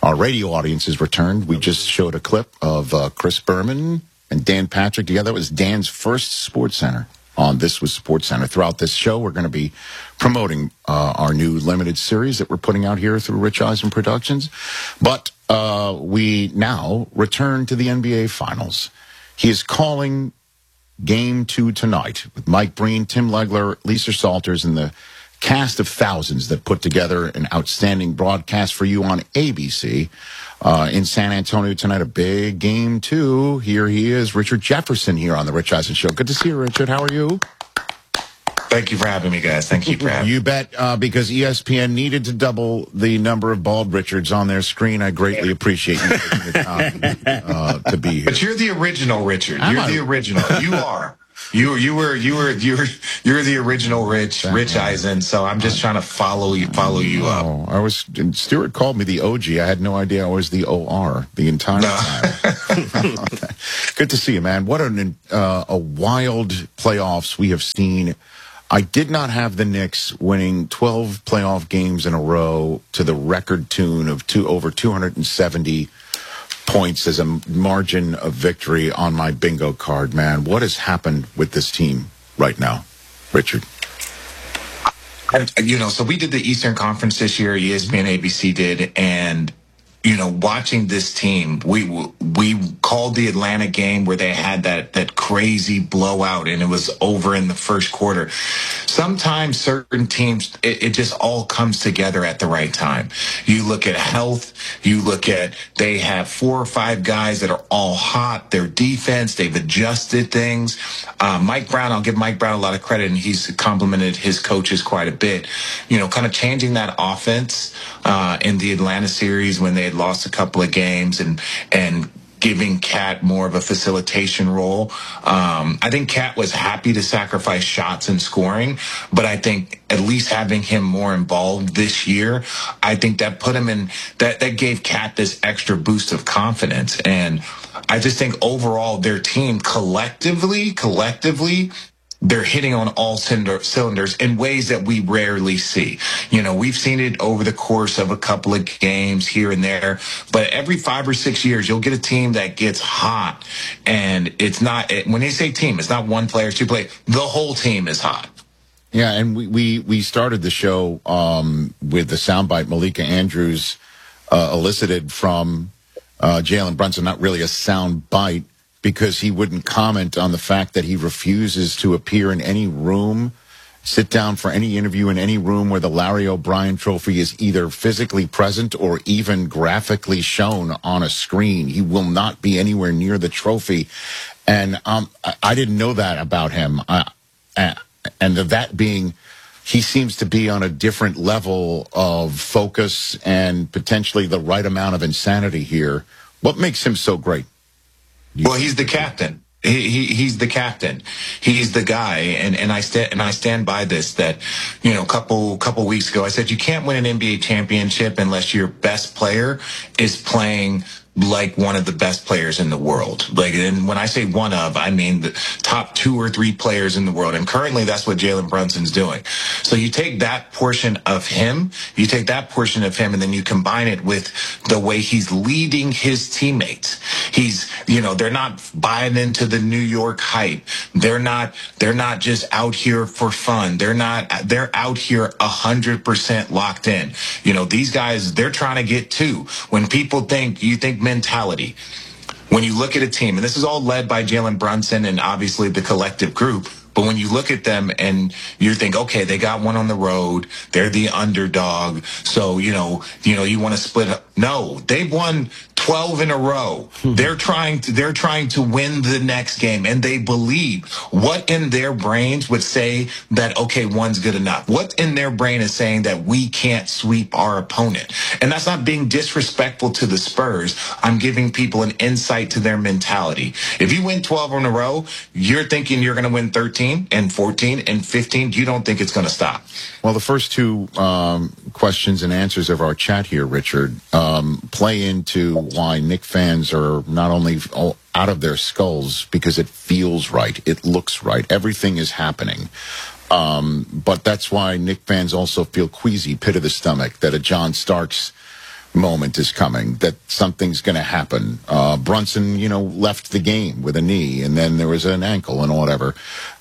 Our radio audience has returned. We just showed a clip of Chris Berman and Dan Patrick together. It was Dan's first Sports Center on This Was Sports Center. Throughout this show, we're going to be promoting our new limited series that we're putting out here through Rich Eisen Productions. But we now return to the NBA Finals. He is calling Game 2 tonight with Mike Breen, Tim Legler, Lisa Salters, and the cast of thousands that put together an outstanding broadcast for you on ABC in San Antonio tonight. A big Game 2. Here he is, Richard Jefferson, here on the Rich Eisen Show. Good to see you, Richard. How are you? Thank you for having me, guys. Thank you for having me. You bet, because ESPN needed to double the number of bald Richards on their screen. I greatly appreciate you taking the time to be here. But you're the original Richard. You're the original. You are. You're the original Rich Eisen. So I'm just trying to follow you up. Stuart called me the OG. I had no idea I was the OR the entire time. Good to see you, man. What a wild playoffs we have seen. I did not have the Knicks winning 12 playoff games in a row to the record tune of over 270 points as a margin of victory on my bingo card, man. What has happened with this team right now, Richard? So we did the Eastern Conference this year, ESPN ABC did, and watching this team, we called the Atlanta game where they had that crazy blowout and it was over in the first quarter. Sometimes certain teams, it just all comes together at the right time. You look at health, they have 4 or 5 guys that are all hot. Their defense, they've adjusted things. Mike Brown, I'll give Mike Brown a lot of credit, and he's complimented his coaches quite a bit. Kind of changing that offense in the Atlanta series when they had lost a couple of games and giving Cat more of a facilitation role. I think Cat was happy to sacrifice shots and scoring, but I think at least having him more involved this year, I think that put him in, that gave Cat this extra boost of confidence. And I just think overall their team collectively, they're hitting on all cylinders in ways that we rarely see. We've seen it over the course of a couple of games here and there, but every 5 or 6 years, you'll get a team that gets hot. And it's not, when they say team, it's not one player, 2 players. The whole team is hot. Yeah, and we started the show with the soundbite Malika Andrews elicited from Jalen Brunson, not really a soundbite, because he wouldn't comment on the fact that he refuses to appear in any room, sit down for any interview in any room where the Larry O'Brien trophy is either physically present or even graphically shown on a screen. He will not be anywhere near the trophy. And I didn't know that about him. And that being, he seems to be on a different level of focus and potentially the right amount of insanity here. What makes him so great? Well, he's the captain. He's the captain. He's the guy, and I stand by this. That couple weeks ago, I said you can't win an NBA championship unless your best player is playing like one of the best players in the world. And when I say one of, I mean the top 2 or 3 players in the world. And currently that's what Jalen Brunson's doing. So you take that portion of him, and then you combine it with the way he's leading his teammates. They're not buying into the New York hype. They're not just out here for fun. They're out here 100% locked in. These guys, they're trying to get 2. When people think mentality, when you look at a team, and this is all led by Jalen Brunson and obviously the collective group, but when you look at them and you think, okay, they got one on the road, they're the underdog, so you want to split up. No, they've won 12 in a row. They're trying to win the next game, and they believe. What in their brains would say that, okay, one's good enough? What in their brain is saying that we can't sweep our opponent? And that's not being disrespectful to the Spurs. I'm giving people an insight to their mentality. If you win 12 in a row, you're thinking you're going to win 13 and 14 and 15. You don't think it's going to stop. Well, the first 2 questions and answers of our chat here, Richard, play into why Knick fans are not only out of their skulls because it feels right, it looks right, everything is happening. But that's why Knick fans also feel queasy, pit of the stomach, that a John Starks moment is coming, that something's going to happen. Brunson, left the game with a knee, and then there was an ankle and whatever.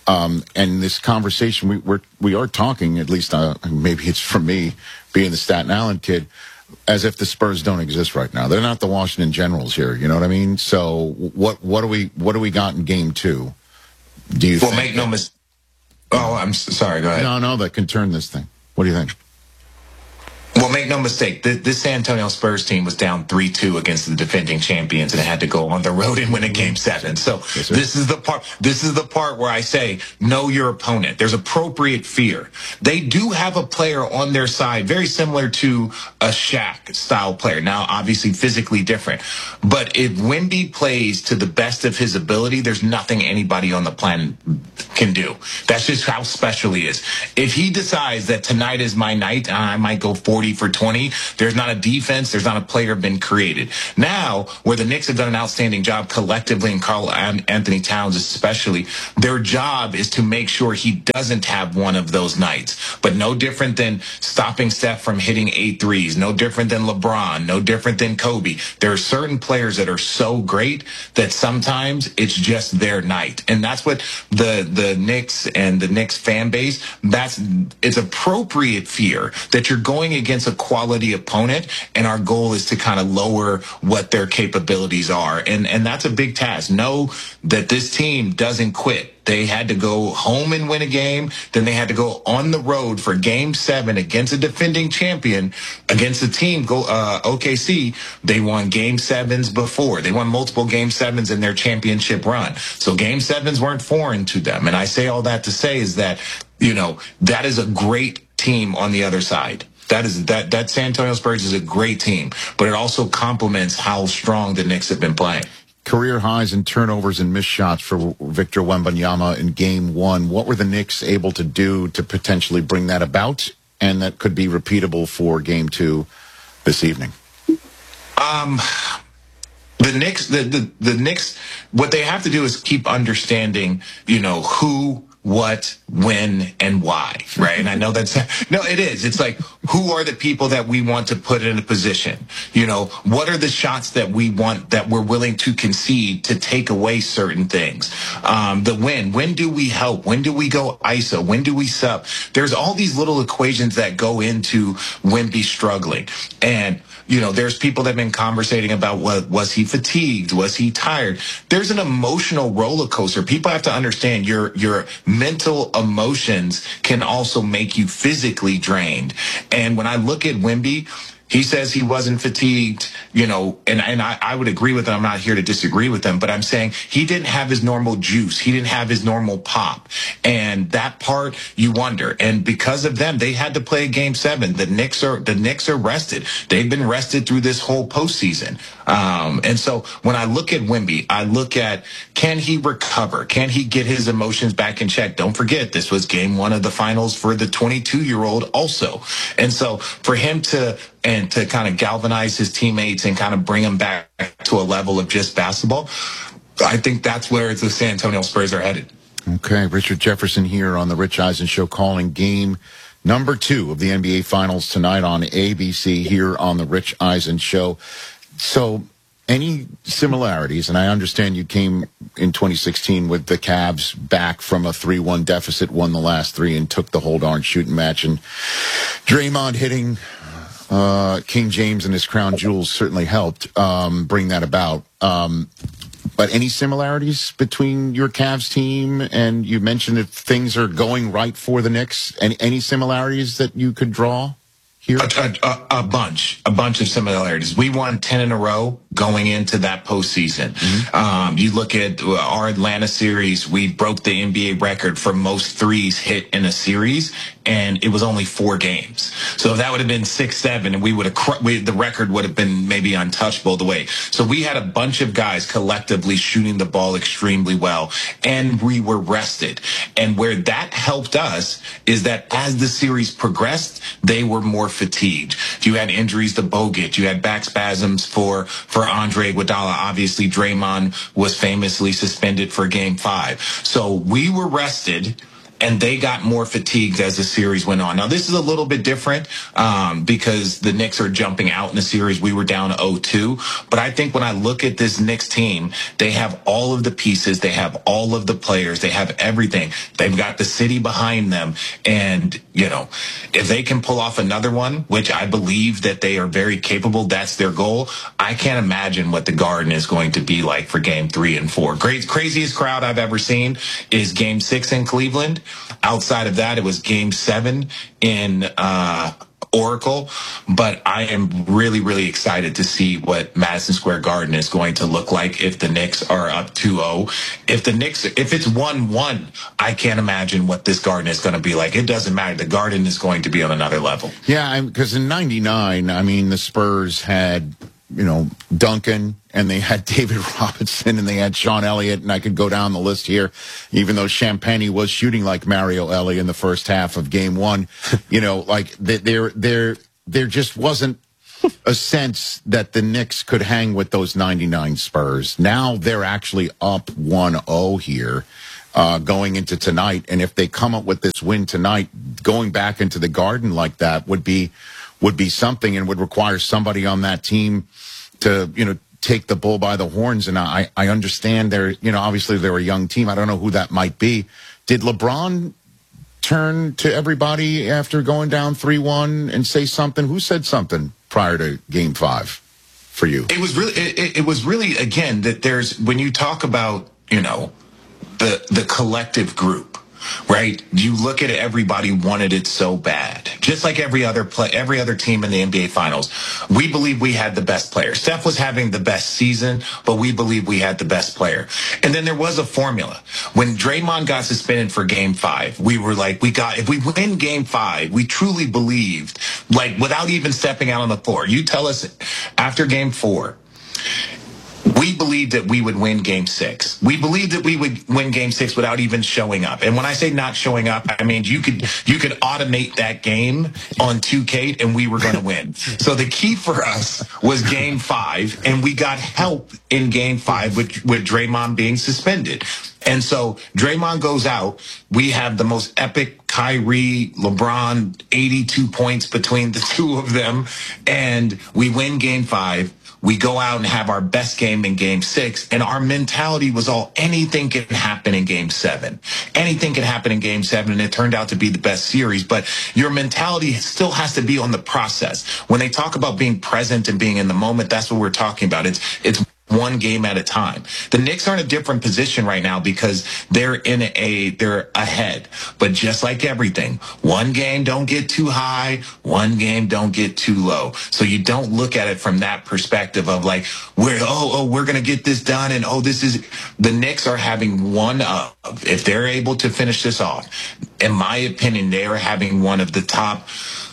And this conversation, we are talking, at least maybe it's from me being the Staten Island kid, as if the Spurs don't exist right now. They're not the Washington Generals here. You know what I mean? So what do we got in game 2? Do you think? Make no mistake. Oh, I'm sorry. Go ahead. No, that can turn this thing. What do you think? Well, make no mistake, this San Antonio Spurs team was down 3-2 against the defending champions and had to go on the road and win a game 7. So yes, this is the part where I say, know your opponent. There's appropriate fear. They do have a player on their side, very similar to a Shaq style player. Now, obviously physically different. But if Wemby plays to the best of his ability, there's nothing anybody on the planet can do. That's just how special he is. If he decides that tonight is my night, I might go 40 for 20. There's not a defense. There's not a player been created. Now, where the Knicks have done an outstanding job collectively, and Karl Anthony Towns especially, their job is to make sure he doesn't have one of those nights. But no different than stopping Steph from hitting 8 threes. No different than LeBron. No different than Kobe. There are certain players that are so great that sometimes it's just their night. And that's what the Knicks and the Knicks fan base, it's appropriate fear that you're going against a quality opponent, and our goal is to kind of lower what their capabilities are. And that's a big task. Know that this team doesn't quit. They had to go home and win a game. Then they had to go on the road for game 7 against a defending champion, against a team, OKC. They won game 7s before. They won multiple game 7s in their championship run. So game 7s weren't foreign to them. And I say all that to say is that, that is a great team on the other side. That San Antonio Spurs is a great team, but it also complements how strong the Knicks have been playing. Career highs in turnovers and missed shots for Victor Wembanyama in game 1. What were the Knicks able to do to potentially bring that about, and that could be repeatable for game 2 this evening? The Knicks, what they have to do is keep understanding, who, what, when, and why, right? And I know it is. It's like, who are the people that we want to put in a position? What are the shots that we want, that we're willing to concede to take away certain things? The when do we help? When do we go ISO? When do we sub? There's all these little equations that go into Wemby struggling. And there's people that have been conversating about was he fatigued? Was he tired? There's an emotional roller coaster. People have to understand your mental emotions can also make you physically drained. And when I look at Wemby, he says he wasn't fatigued, and I would agree with him. I'm not here to disagree with him, but I'm saying he didn't have his normal juice. He didn't have his normal pop. And that part, you wonder. And because of them, they had to play game 7. The Knicks are rested. They've been rested through this whole postseason. And so when I look at Wemby, I look at, can he recover? Can he get his emotions back in check? Don't forget, this was game 1 of the finals for the 22-year-old also. And so for him to kind of galvanize his teammates and kind of bring them back to a level of just basketball, I think that's where the San Antonio Spurs are headed. Okay, Richard Jefferson here on the Rich Eisen Show, calling game number 2 of the NBA Finals tonight on ABC here on the Rich Eisen Show. So, any similarities, and I understand you came in 2016 with the Cavs back from a 3-1 deficit, won the last 3, and took the whole darn shooting match, and Draymond hitting King James and his crown jewels certainly helped bring that about. But any similarities between your Cavs team, and you mentioned if things are going right for the Knicks, any similarities that you could draw here? A bunch of similarities. We won 10 in a row going into that postseason. Mm-hmm. You look at our Atlanta series, we broke the NBA record for most threes hit in a series, and it was only 4 games. So that would have been 6-7, and the record would have been maybe untouchable the way. So we had a bunch of guys collectively shooting the ball extremely well, and we were rested. And where that helped us is that as the series progressed, they were more fatigued. You had injuries to Bogut. You had back spasms for Andre Iguodala. Obviously, Draymond was famously suspended for Game 5. So we were rested, and they got more fatigued as the series went on. Now, this is a little bit different because the Knicks are jumping out in the series. We were down 0-2. But I think when I look at this Knicks team, they have all of the pieces. They have all of the players. They have everything. They've got the city behind them. And, you know, if they can pull off another one, which I believe that they are very capable, that's their goal. I can't imagine what the Garden is going to be like for game 3 and 4. Craziest crowd I've ever seen is game 6 in Cleveland. Outside of that, it was game 7 in Oracle. But I am really, really excited to see what Madison Square Garden is going to look like if the Knicks are up 2-0. If it's 1-1, I can't imagine what this Garden is going to be like. It doesn't matter. The Garden is going to be on another level. Yeah, because in '99, I mean, the Spurs had, you know, Duncan, and they had David Robinson, and they had Sean Elliott, and I could go down the list here, even though Champagny was shooting like Mario Ellie in the first half of game 1. You know, like there just wasn't a sense that the Knicks could hang with those 99 Spurs. Now they're actually up 1-0 here going into tonight, and if they come up with this win tonight, going back into the Garden like that would be something, and would require somebody on that team to, you know, take the bull by the horns. And I understand they're, you know, obviously they're a young team. I don't know who that might be. Did LeBron turn to everybody after going down 3-1 and say something? Who said something prior to game 5 for you? It was really, again, that there's, when you talk about, you know, the collective group, right? You look at it, everybody wanted it so bad. Just like every other team in the NBA Finals. We believe we had the best player. Steph was having the best season, but we believe we had the best player. And then there was a formula. When Draymond got suspended for game 5, we were like, if we win game 5, we truly believed, like, without even stepping out on the floor. You tell us after game 4, we believed that we would win game 6. We believed that we would win game 6 without even showing up. And when I say not showing up, I mean you could automate that game on 2K and we were going to win. So the key for us was game 5, and we got help in game 5 with Draymond being suspended. And so Draymond goes out. We have the most epic Kyrie, LeBron, 82 points between the two of them, and we win game 5. We go out and have our best game in game 6, and our mentality was all, anything can happen in game 7. Anything can happen in game 7, and it turned out to be the best series. But your mentality still has to be on the process. When they talk about being present and being in the moment, that's what we're talking about. It's one game at a time. The Knicks are in a different position right now because they're ahead. But just like everything, one game don't get too high, one game don't get too low. So you don't look at it from that perspective of like, we're going to get this done. And the Knicks are having one of, if they're able to finish this off, in my opinion, they are having one of the top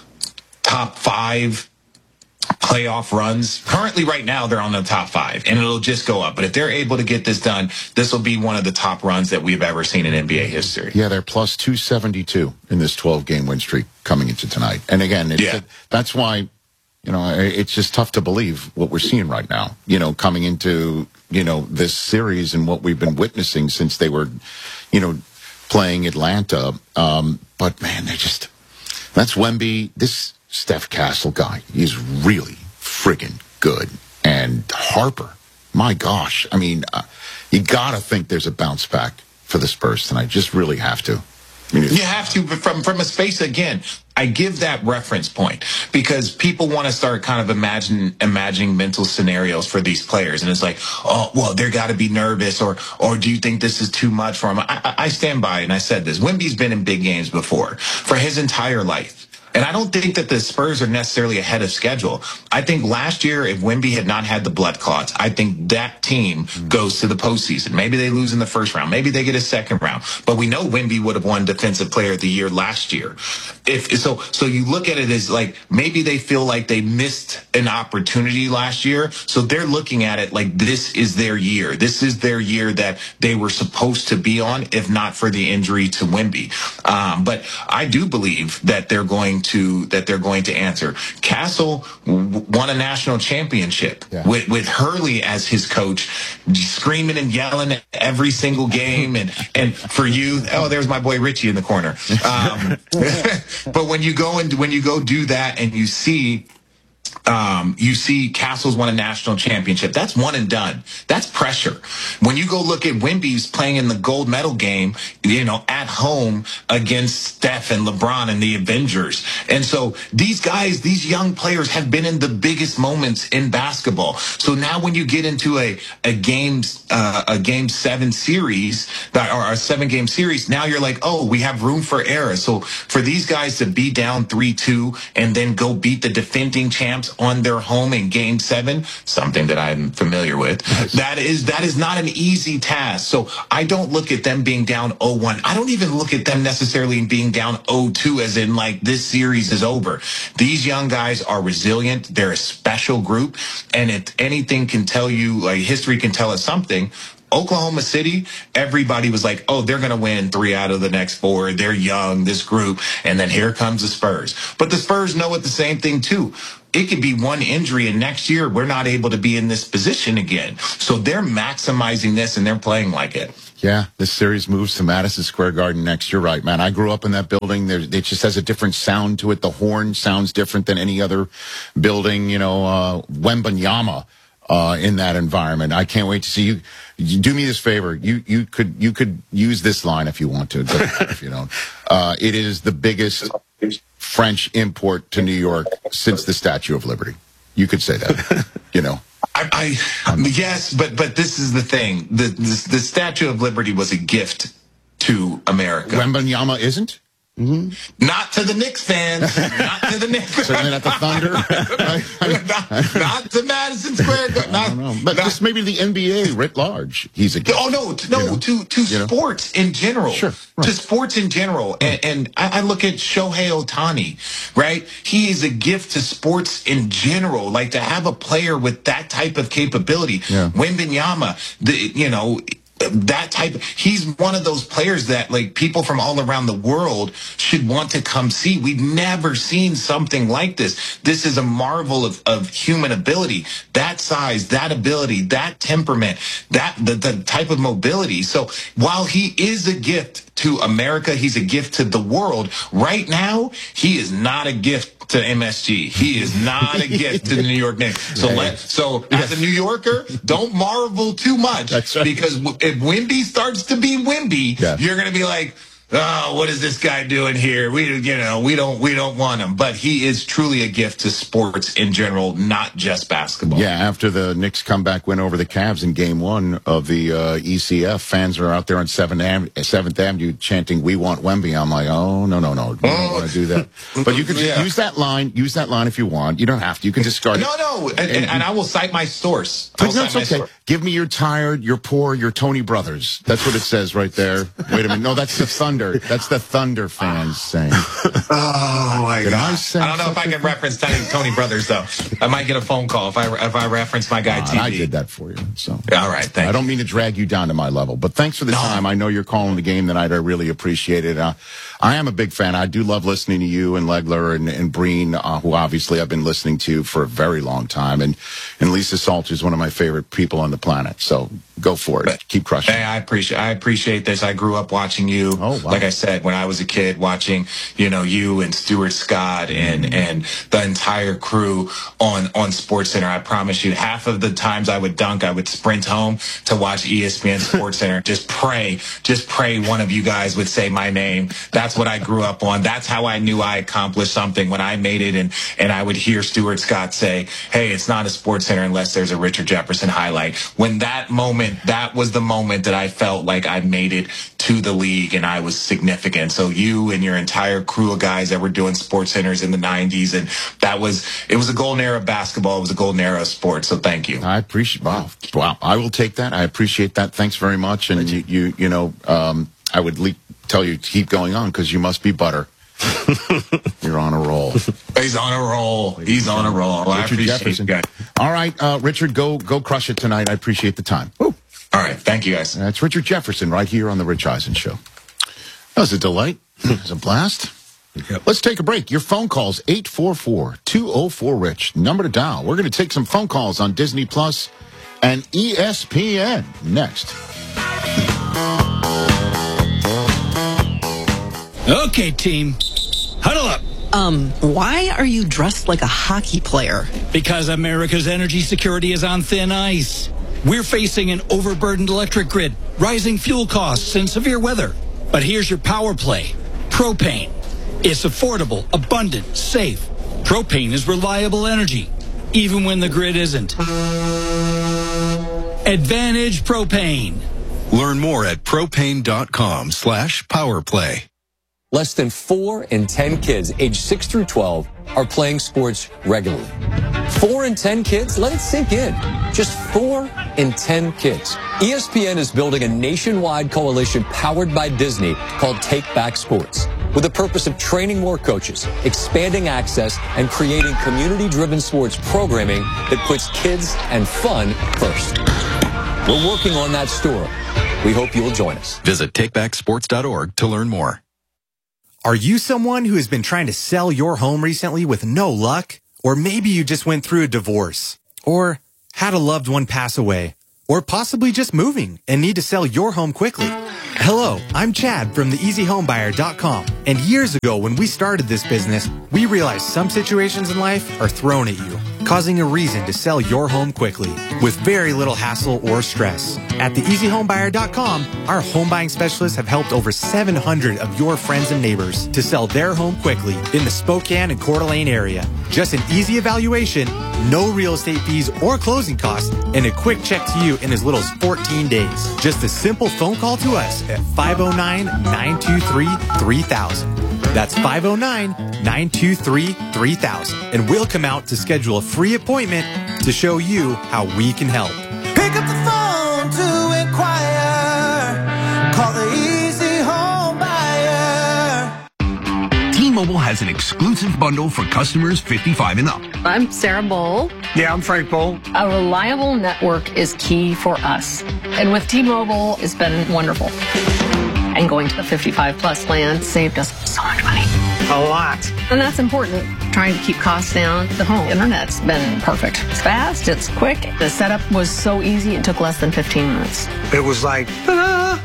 5 playoff runs. Currently, right now, they're on the top 5, and it'll just go up. But if they're able to get this done, this will be one of the top runs that we've ever seen in NBA history. Yeah, they're plus 272 in this 12-game win streak coming into tonight. And again, that's why, you know, it's just tough to believe what we're seeing right now, you know, coming into, you know, this series and what we've been witnessing since they were, you know, playing Atlanta. But, man, that's Wemby. This Steph Castle guy is really friggin' good. And Harper, my gosh. I mean, you got to think there's a bounce back for the Spurs tonight. Just really have to. I mean, you have to, but from a space, again, I give that reference point because people want to start kind of imagining mental scenarios for these players. And it's like, oh, well, they're got to be nervous, or do you think this is too much for them? I stand by, and I said this. Wemby's been in big games before for his entire life. And I don't think that the Spurs are necessarily ahead of schedule. I think last year, if Wemby had not had the blood clots, I think that team goes to the postseason. Maybe they lose in the first round. Maybe they get a second round. But we know Wemby would have won Defensive Player of the Year last year. So you look at it as like maybe they feel like they missed an opportunity last year. So they're looking at it like this is their year. This is their year that they were supposed to be on, if not for the injury to Wemby. But I do believe that they're going to answer. Castle won a national championship with Hurley as his coach, screaming and yelling every single game. And for you, there's my boy Richie in the corner. But when you go do that and you see Castle's won a national championship. That's one and done. That's pressure. When you go look at Wemby's playing in the gold medal game, at home against Steph and LeBron and the Avengers. And so these young players have been in the biggest moments in basketball. So now when you get into a game 7 series, or a 7-game series, now you're like, we have room for error. So for these guys to be down 3-2 and then go beat the defending champs on their home in game 7, something that I'm familiar with. That is not an easy task. So I don't look at them being down 0-1. I don't even look at them necessarily being down 0-2 as in like this series is over. These young guys are resilient. They're a special group. And if anything can tell you, like history can tell us something, Oklahoma City, everybody was like, they're going to win 3 out of the next 4. They're young, this group. And then here comes the Spurs. But the Spurs know it the same thing, too. It could be one injury, and next year we're not able to be in this position again. So they're maximizing this, and they're playing like it. Yeah, this series moves to Madison Square Garden next. You're right, man. I grew up in that building. It just has a different sound to it. The horn sounds different than any other building. Wembanyama. In that environment. I can't wait to see you. Do me this favor. You could use this line if you want to. If you don't, it is the biggest French import to New York since the Statue of Liberty. You could say that. Yes, but this is the thing. The Statue of Liberty was a gift to America. Wembanyama isn't. Mm-hmm. Not to the Knicks fans. Not to the Knicks. Certainly not the Thunder. not to Madison Square Garden. I don't know. But just maybe the NBA writ large. He's a gift. To sports in general. Sure. Right. To sports in general. And I look at Shohei Ohtani, right? He is a gift to sports in general. Like to have a player with that type of capability. Yeah. Wembanyama, he's one of those players that like people from all around the world should want to come see. We've never seen something like this. This is a marvel of human ability, that size, that ability, that temperament, the type of mobility. So while he is a gift to America, he's a gift to the world. Right now, he is not a gift to MSG. He is not a gift to the New York Knicks. So as a New Yorker, don't marvel too much. That's right. Because if Wemby starts to be Wemby, you're going to be like, what is this guy doing here? We don't want him. But he is truly a gift to sports in general, not just basketball. Yeah, after the Knicks comeback win over the Cavs in Game 1 of the ECF, fans are out there on 7th Avenue chanting, "We want Wemby." I'm like, no, we don't want to do that. But you can use that line if you want. You don't have to. You can discard it. No, and I will cite my source. That's okay. Give me your tired, your poor, your Tony Brothers. That's what it says right there. Wait a minute. No, that's the Thunder. That's the Thunder fans saying. Oh my God! I don't know if I can reference Tony Brothers though. I might get a phone call if I reference my guy TV. I did that for you. So all right, thanks. I don't mean to drag you down to my level, but thanks for the time. I know you're calling the game tonight. I really appreciate it. I am a big fan. I do love listening to you and Legler and Breen, who obviously I've been listening to for a very long time, and Lisa Salter is one of my favorite people on the planet. So go for it. Keep crushing. Hey, I appreciate this. I grew up watching you. Oh, wow. Like I said, when I was a kid, watching you and Stuart Scott and the entire crew on SportsCenter. I promise you, half of the times I would dunk, I would sprint home to watch ESPN SportsCenter. Just pray one of you guys would say my name. That's what I grew up on. That's how I knew I accomplished something when I made it. And I would hear Stuart Scott say, "Hey, it's not a SportsCenter unless there's a Richard Jefferson highlight." When that was the moment that I felt like I made it to the league and I was significant. So you and your entire crew of guys that were doing SportsCenters in the 90s, and it was a golden era of basketball. It was a golden era of sports. So thank you. I appreciate. Wow. I will take that. I appreciate that. Thanks very much. And I would tell you to keep going on because you must be butter. You're on a roll. He's on a roll. I appreciate Jefferson. You. All right, Richard, go crush it tonight. I appreciate the time. Woo. All right, thank you guys. That's Richard Jefferson right here on the Rich Eisen Show. That was a delight. It was a blast. Yep. Let's take a break. Your phone calls, 844-204-RICH. Number to dial. We're going to take some phone calls on Disney Plus and ESPN next. Okay, team. Huddle up. Why are you dressed like a hockey player? Because America's energy security is on thin ice. We're facing an overburdened electric grid, rising fuel costs, and severe weather. But here's your power play. Propane. It's affordable, abundant, safe. Propane is reliable energy, even when the grid isn't. Advantage Propane. Learn more at propane.com/powerplay. Less than 4 in 10 kids aged 6 through 12 are playing sports regularly. 4 in 10 kids? Let it sink in. Just 4 in 10 kids. ESPN is building a nationwide coalition powered by Disney called Take Back Sports, with the purpose of training more coaches, expanding access, and creating community-driven sports programming that puts kids and fun first. We're working on that story. We hope you'll join us. Visit takebacksports.org to learn more. Are you someone who has been trying to sell your home recently with no luck? Or maybe you just went through a divorce, or had a loved one pass away, or possibly just moving and need to sell your home quickly. Hello, I'm Chad from theeasyhomebuyer.com. And years ago when we started this business, we realized some situations in life are thrown at you, causing a reason to sell your home quickly with very little hassle or stress. At theeasyhomebuyer.com, our home buying specialists have helped over 700 of your friends and neighbors to sell their home quickly in the Spokane and Coeur d'Alene area. Just an easy evaluation, no real estate fees or closing costs, and a quick check to you in as little as 14 days. Just a simple phone call to us at 509-923-3000. That's 509-923-3000. And we'll come out to schedule a free appointment to show you how we can help. Pick up the phone to inquire. Call the Easy Home Buyer. T-Mobile has an exclusive bundle for customers 55 and up. I'm Sarah Bowl. Yeah, I'm Frank Bowl. A reliable network is key for us. And with T-Mobile, it's been wonderful. And going to the 55 plus plan saved us so much money. A lot. And that's important. Trying to keep costs down. The home internet's been perfect. It's fast, it's quick. The setup was so easy, it took less than 15 minutes. It was like, ta-da!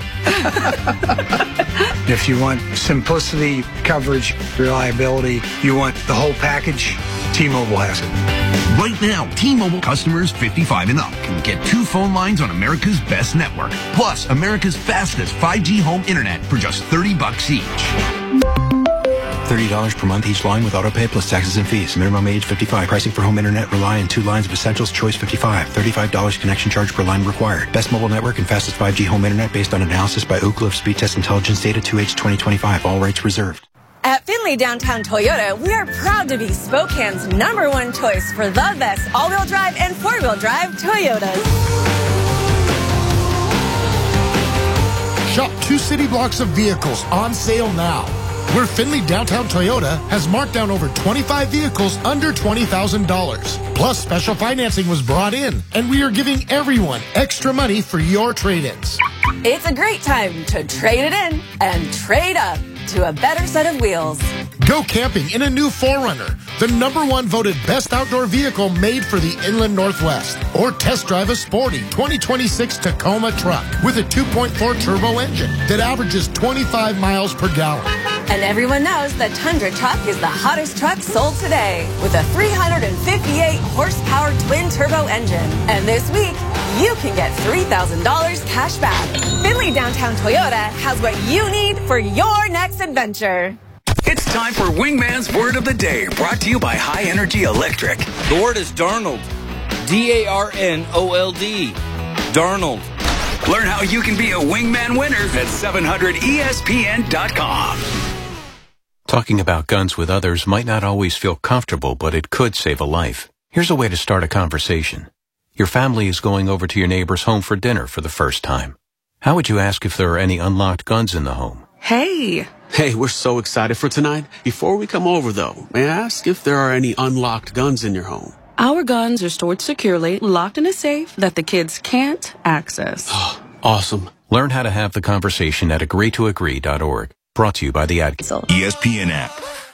If you want simplicity, coverage, reliability, you want the whole package, T-Mobile has it. Right now, T-Mobile customers 55 and up can get 2 phone lines on America's best network, plus America's fastest 5G home internet for just $30 each. $30 per month each line with autopay plus taxes and fees. Minimum age 55. Pricing for home internet rely on 2 lines of essentials. Choice 55. $35 connection charge per line required. Best mobile network and fastest 5G home internet based on analysis by Ookla of Speed Test Intelligence data 2H 2025. All rights reserved. At Findlay Downtown Toyota, we are proud to be Spokane's #1 choice for the best all-wheel drive and 4-wheel drive Toyotas. Shop 2 city blocks of vehicles on sale now. Where Findlay Downtown Toyota has marked down over 25 vehicles under $20,000. Plus, special financing was brought in, and we are giving everyone extra money for your trade-ins. It's a great time to trade it in and trade up to a better set of wheels. Go camping in a new 4Runner, the #1 voted best outdoor vehicle made for the Inland Northwest. Or test drive a sporty 2026 Tacoma truck with a 2.4 turbo engine that averages 25 miles per gallon. And everyone knows the Tundra truck is the hottest truck sold today with a 358 horsepower twin turbo engine. And this week, you can get $3,000 cash back. Findlay Downtown Toyota has what you need for your next adventure. It's time for Wingman's Word of the Day, brought to you by High Energy Electric. The word is Darnold. D-A-R-N-O-L-D. Darnold. Learn how you can be a Wingman winner at 700ESPN.com. Talking about guns with others might not always feel comfortable, but it could save a life. Here's a way to start a conversation. Your family is going over to your neighbor's home for dinner for the first time. How would you ask if there are any unlocked guns in the home? Hey, we're so excited for tonight. Before we come over, though, may I ask if there are any unlocked guns in your home? Our guns are stored securely, locked in a safe that the kids can't access. Awesome. Learn how to have the conversation at agreetoagree.org. Brought to you by the Ad ESPN app.